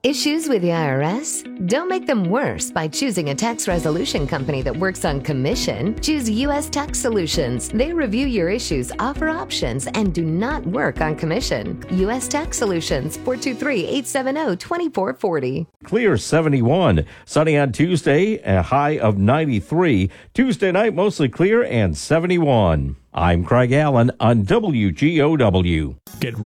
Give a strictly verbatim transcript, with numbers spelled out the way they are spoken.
Issues with the I R S? Don't make them worse by choosing a tax resolution company that works on commission. Choose U S Tax Solutions. They review your issues, offer options, and do not work on commission. U S Tax Solutions, four two three, eight seven zero, two four four zero. Clear seventy-one. Sunny on Tuesday, a high of ninety-three. Tuesday night, mostly clear and seventy-one. I'm Craig Allen on W G O W. Get